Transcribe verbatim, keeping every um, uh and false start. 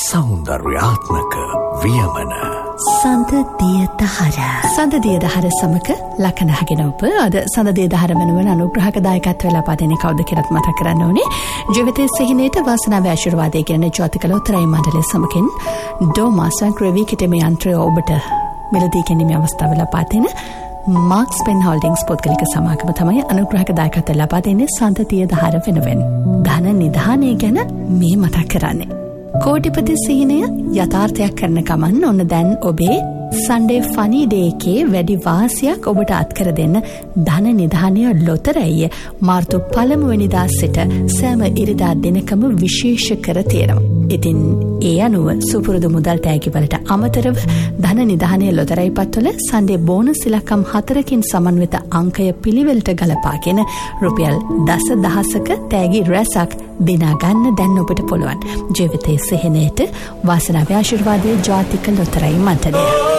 සෞන්දර්යාත්මක වියමන සඳදිය දහර සඳදිය දහර සමක ලකනහගෙන ඔබ අද සඳදිය දහර වෙනුවෙන් අනුග්‍රහක දායකත්වය ලබා දෙන්නේ කවුද කියලාත් මතක් කරන්න ඕනේ. ජීවිතයේ සිහිනයට වාසනාව ආශිර්වාදයේ කියන ජාතික ලෝතරයි මණ්ඩලය සමකින් ඩෝමා සංක්‍රවි කිතමේ යන්ත්‍රය ඔබට මෙලදී ගැනීමේ අවස්ථාව ලබා දෙන මාක්ස් පෙන් හෝල්ඩින්ග්ස් පොත්කලික සමාගම තමයි අනුග්‍රහක දායකත්වය ලබා දෙන්නේ සඳදිය දහර වෙනුවෙන්. ධන නිධානය ගැන මේ මතක් කරන්නේ. කෝටිපති සිහිනය යථාර්ථයක් කරන ගමන් ඔන්න දැන් ඔබේ සන්ඩේ ෆනි ඩේ එකේ වැඩි වාසියක් ඔබට අත්කර දෙන්න ධන නිධානය ලොතරැයි මාර්තු පළමුවෙනිදා සිට සෑම ඉරිදා දිනකම විශේෂ කර තියෙනවා. ඉතින් ඒ අනුව සුපුරුදු මුදල් තෑගි වලට අමතරව ධන නිධානය ලොතරැයි පත්වල සන්ඩේ බෝනස් ඉලක්කම් හතරකින් සමන්විත අංකය පිළිවෙලට ගලපාගෙන රුපියල් දස දහසක තෑගි රැසක් දිනා ගන්න දැන් ඔබට පුළුවන්. ජීවිතයේ සිහිනයට වාසනාවේ ආශිර්වාදයේ ජාතික ලොතරැයි මණ්ඩලය.